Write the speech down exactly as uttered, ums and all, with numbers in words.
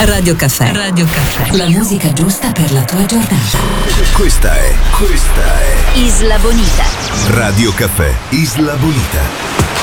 Radio Caffè. Radio Caffè. La musica giusta per la tua giornata. Questa è, questa è Isla Bonita. Radio Caffè Isla Bonita.